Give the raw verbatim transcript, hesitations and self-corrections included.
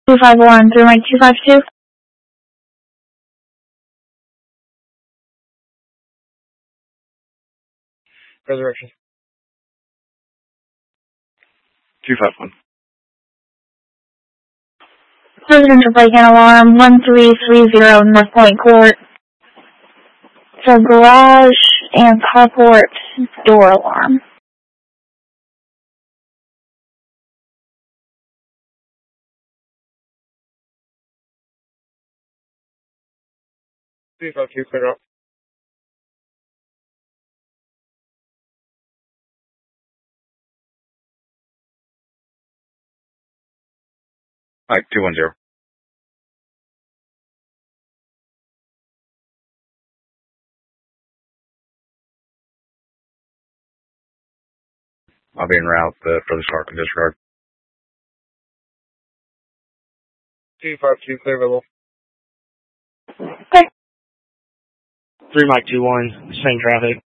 two five one, through Mike two five two. Resurrection. two five one. Residential break-in alarm, one three three zero North Point Court. It's a garage and carport door alarm. three five two, clear up. Mike two one zero. I'll be en route uh, for the start and disregard. two five two, clear available. Okay. three Mike two one, same traffic.